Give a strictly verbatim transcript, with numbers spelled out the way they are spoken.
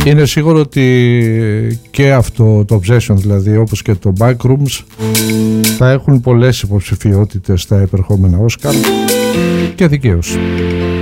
Είναι σίγουρο ότι και αυτό το Obsession, δηλαδή όπως και το Backrooms, θα έχουν πολλές υποψηφιότητες στα επερχόμενα Όσκαρ και δικαίως.